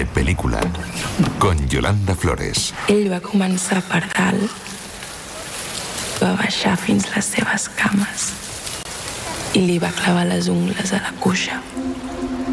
En Película, con Yolanda Flores. Ell va començar per dalt, va baixar fins les seves cames i li va clavar les ungles a la cuixa.